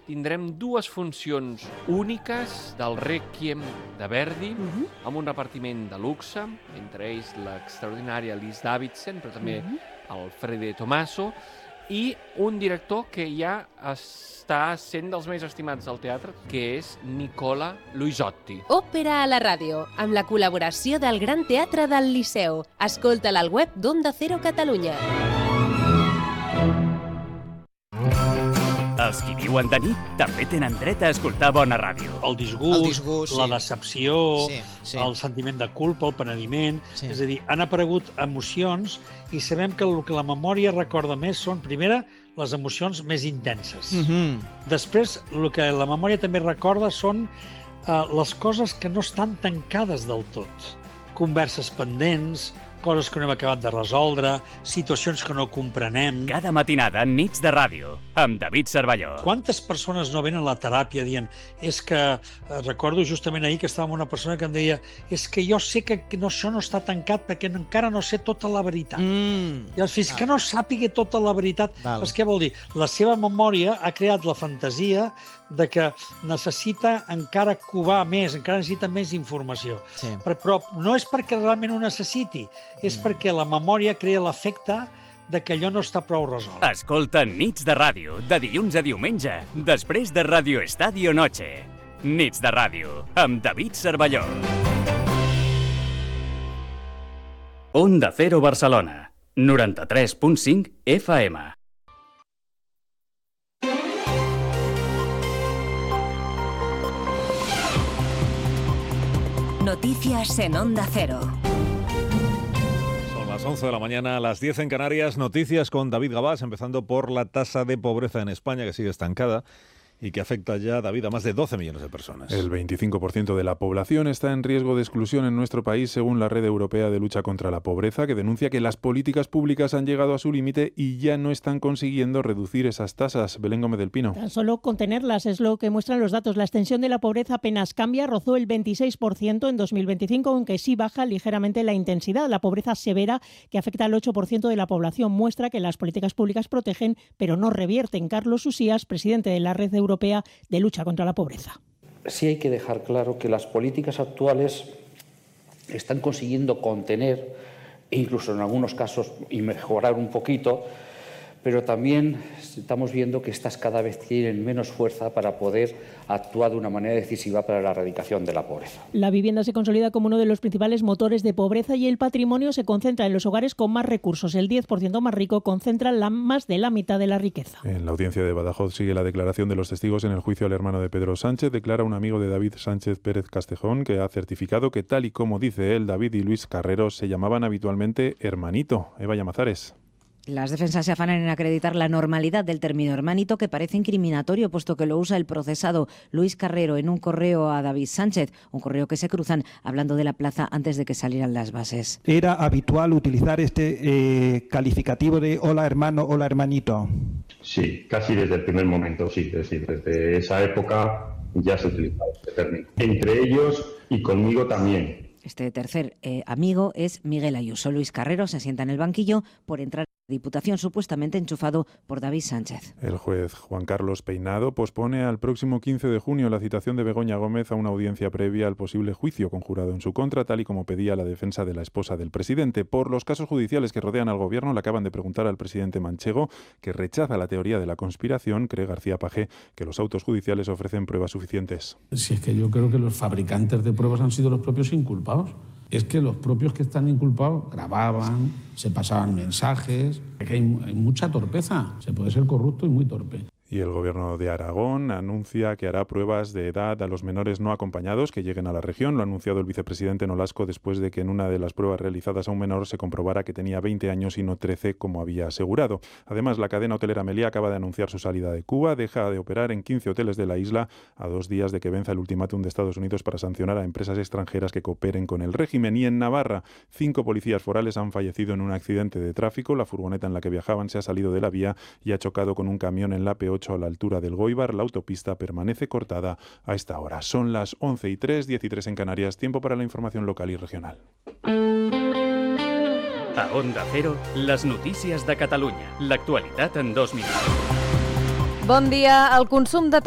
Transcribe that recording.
tindrem dues funcions úniques del Rèquiem de Verdi, amb un repartiment de luxe, entre ells l'extraordinària Liz Davidson, però també el Fede Tomaso, i un director que ja està sent dels més estimats del teatre, que és Nicola Luisotti. Òpera a la ràdio, amb la col·laboració del Gran Teatre del Liceu. Escolta-la al web d'Onda Cero Catalunya. Els qui viuen de nit també tenen dret a escoltar bona ràdio. El disgust, la decepció, el sentiment de culpa, el penediment... És a dir, han aparegut emocions i sabem que el que la memòria recorda més són, primera, les emocions més intenses. Després, el que la memòria també recorda són les coses que no estan tancades del tot. Converses pendents, coses que no hem acabat de resoldre, situacions que no comprenem. Cada matinada, Nits de Ràdio, amb David Cervelló. Quantes persones no venen a la teràpia dient és que, recordo justament ahir que estava amb una persona que em deia és que jo sé que això no està tancat perquè encara no sé tota la veritat. I fins que no sàpiga tota la veritat, què vol dir? La seva memòria ha creat la fantasia de que necessita encara covar més, encara necessita més informació. Però no és perquè realment ho necessiti, és perquè la memòria crea l'efecte de que allò no està prou resolt. Escolta Nits de Ràdio, de dilluns a diumenge, després de Radio Estadio Noche. Nits de Ràdio, amb David Cervelló. Onda Cero Barcelona, 93.5 FM. Noticias en Onda Cero. Son las 11 de la mañana, a las 10 en Canarias. Noticias con David Gabás, empezando por la tasa de pobreza en España, que sigue estancada y que afecta ya, David, a más de 12 millones de personas. El 25% de la población está en riesgo de exclusión en nuestro país, según la Red Europea de Lucha contra la Pobreza, que denuncia que las políticas públicas han llegado a su límite y ya no están consiguiendo reducir esas tasas. Belén Gómez del Pino. Tan solo contenerlas es lo que muestran los datos. La extensión de la pobreza apenas cambia, rozó el 26% en 2025, aunque sí baja ligeramente la intensidad. La pobreza severa, que afecta al 8% de la población, muestra que las políticas públicas protegen, pero no revierten. Carlos Usías, presidente de la Red Europea de Lucha contra la Pobreza. Sí hay que dejar claro que las políticas actuales están consiguiendo contener, e incluso en algunos casos y mejorar un poquito, pero también estamos viendo que estas cada vez tienen menos fuerza para poder actuar de una manera decisiva para la erradicación de la pobreza. La vivienda se consolida como uno de los principales motores de pobreza y el patrimonio se concentra en los hogares con más recursos. El 10% más rico concentra más de la mitad de la riqueza. En la audiencia de Badajoz sigue la declaración de los testigos en el juicio al hermano de Pedro Sánchez. Declara un amigo de David Sánchez Pérez Castejón, que ha certificado que, tal y como dice él, David y Luis Carrero se llamaban habitualmente hermanito. Eva Llamazares. Las defensas se afanan en acreditar la normalidad del término hermanito, que parece incriminatorio, puesto que lo usa el procesado Luis Carrero en un correo a David Sánchez, un correo que se cruzan hablando de la plaza antes de que salieran las bases. ¿Era habitual utilizar este calificativo de hola hermano, hola hermanito? Sí, casi desde el primer momento, sí. Es decir, desde esa época ya se utilizaba este término. Entre ellos y conmigo también. Este tercer amigo es Miguel Ayuso. Luis Carrero se sienta en el banquillo por entrar a la Diputación, supuestamente enchufado por David Sánchez. El juez Juan Carlos Peinado pospone al próximo 15 de junio la citación de Begoña Gómez a una audiencia previa al posible juicio conjurado en su contra, tal y como pedía la defensa de la esposa del presidente. Por los casos judiciales que rodean al gobierno, le acaban de preguntar al presidente manchego, que rechaza la teoría de la conspiración. Cree García Pagé que los autos judiciales ofrecen pruebas suficientes. Si es que yo creo que los fabricantes de pruebas han sido los propios inculpados. Es que los propios que están inculpados grababan, se pasaban mensajes. Es que hay mucha torpeza. Se puede ser corrupto y muy torpe. Y el gobierno de Aragón anuncia que hará pruebas de edad a los menores no acompañados que lleguen a la región. Lo ha anunciado el vicepresidente Nolasco después de que en una de las pruebas realizadas a un menor se comprobara que tenía 20 años y no 13, como había asegurado. Además, la cadena hotelera Meliá acaba de anunciar su salida de Cuba. Deja de operar en 15 hoteles de la isla a 2 días de que venza el ultimátum de Estados Unidos para sancionar a empresas extranjeras que cooperen con el régimen. Y en Navarra, 5 policías forales han fallecido en un accidente de tráfico. La furgoneta en la que viajaban se ha salido de la vía y ha chocado con un camión en la P8 a la altura del Goibar. La autopista permanece cortada a esta hora. Son las 11:03, 10:03 en Canarias. Tiempo para la información local y regional. A Onda Cero, les notícies de Catalunya. L'actualitat en 2 minuts. Bon dia. El consum de